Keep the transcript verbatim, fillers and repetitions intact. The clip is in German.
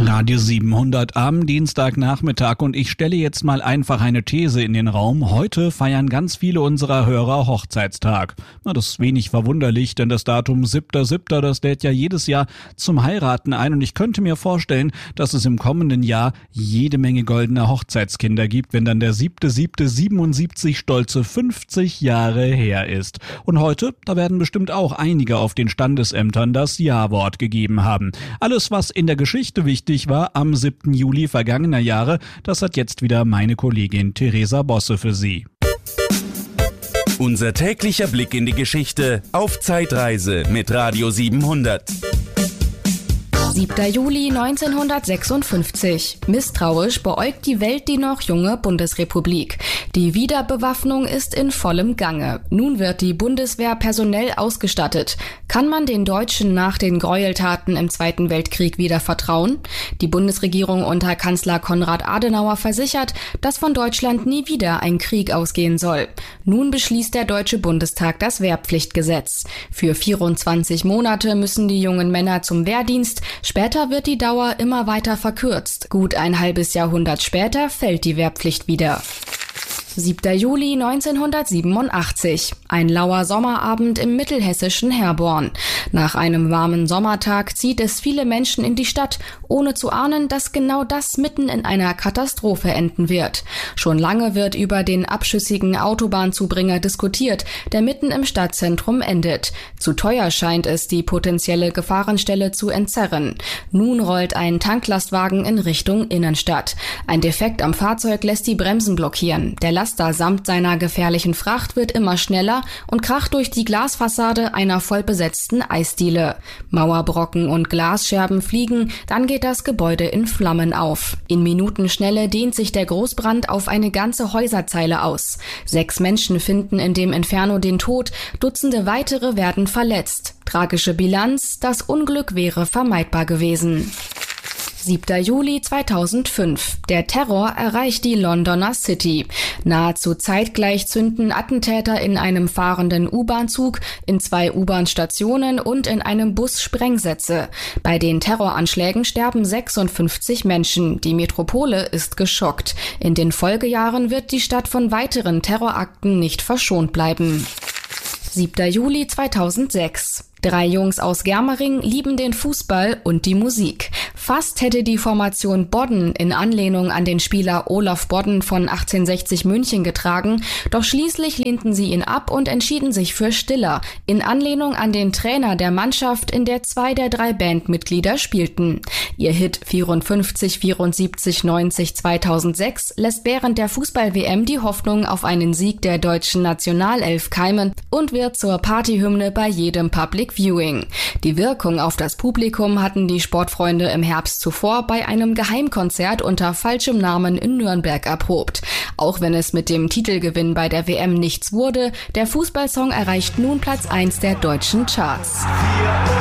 Radio siebenhundert am Dienstagnachmittag und ich stelle jetzt mal einfach eine These in den Raum. Heute feiern ganz viele unserer Hörer Hochzeitstag. Na, das ist wenig verwunderlich, denn das Datum siebter siebter, das lädt ja jedes Jahr zum Heiraten ein und ich könnte mir vorstellen, dass es im kommenden Jahr jede Menge goldene Hochzeitskinder gibt, wenn dann der siebter siebter siebenundsiebzig stolze fünfzig Jahre her ist. Und heute, da werden bestimmt auch einige auf den Standesämtern das Ja-Wort gegeben haben. Alles, was in der Geschichte wichtig war am siebten Juli vergangener Jahre, das hat jetzt wieder meine Kollegin Theresa Bosse für Sie. Unser täglicher Blick in die Geschichte auf Zeitreise mit Radio siebenhundert. siebter Juli neunzehnhundertsechsundfünfzig. Misstrauisch beäugt die Welt die noch junge Bundesrepublik. Die Wiederbewaffnung ist in vollem Gange. Nun wird die Bundeswehr personell ausgestattet. Kann man den Deutschen nach den Gräueltaten im Zweiten Weltkrieg wieder vertrauen? Die Bundesregierung unter Kanzler Konrad Adenauer versichert, dass von Deutschland nie wieder ein Krieg ausgehen soll. Nun beschließt der Deutsche Bundestag das Wehrpflichtgesetz. Für vierundzwanzig Monate müssen die jungen Männer zum Wehrdienst. Später wird die Dauer immer weiter verkürzt. Gut ein halbes Jahrhundert später fällt die Wehrpflicht wieder. siebter Juli neunzehnhundertsiebenundachtzig. Ein lauer Sommerabend im mittelhessischen Herborn. Nach einem warmen Sommertag zieht es viele Menschen in die Stadt, ohne zu ahnen, dass genau das mitten in einer Katastrophe enden wird. Schon lange wird über den abschüssigen Autobahnzubringer diskutiert, der mitten im Stadtzentrum endet. Zu teuer scheint es, die potenzielle Gefahrenstelle zu entzerren. Nun rollt ein Tanklastwagen in Richtung Innenstadt. Ein Defekt am Fahrzeug lässt die Bremsen blockieren. Der Laster samt seiner gefährlichen Fracht wird immer schneller und kracht durch die Glasfassade einer vollbesetzten Eisdiele. Mauerbrocken und Glasscherben fliegen, dann geht das Gebäude in Flammen auf. In Minutenschnelle dehnt sich der Großbrand auf eine ganze Häuserzeile aus. Sechs Menschen finden in dem Inferno den Tod, Dutzende weitere werden verletzt. Tragische Bilanz, das Unglück wäre vermeidbar gewesen. siebter Juli zweitausendfünf. Der Terror erreicht die Londoner City. Nahezu zeitgleich zünden Attentäter in einem fahrenden U-Bahn-Zug, in zwei U-Bahn-Stationen und in einem Bus Sprengsätze. Bei den Terroranschlägen sterben sechsundfünfzig Menschen. Die Metropole ist geschockt. In den Folgejahren wird die Stadt von weiteren Terrorakten nicht verschont bleiben. siebter Juli zweitausendsechs. Drei Jungs aus Germering lieben den Fußball und die Musik. Fast hätte die Formation Bodden in Anlehnung an den Spieler Olaf Bodden von achtzehnhundertsechzig München getragen, doch schließlich lehnten sie ihn ab und entschieden sich für Stiller, in Anlehnung an den Trainer der Mannschaft, in der zwei der drei Bandmitglieder spielten. Ihr Hit vierundfünfzig, vierundsiebzig, neunzig, zweitausendsechs lässt während der Fußball-W M die Hoffnung auf einen Sieg der deutschen Nationalelf keimen und wird zur Partyhymne bei jedem Public Viewing. Die Wirkung auf das Publikum hatten die Sportfreunde im Herbst zuvor bei einem Geheimkonzert unter falschem Namen in Nürnberg erprobt. Auch wenn es mit dem Titelgewinn bei der W M nichts wurde, der Fußballsong erreicht nun Platz eins der deutschen Charts.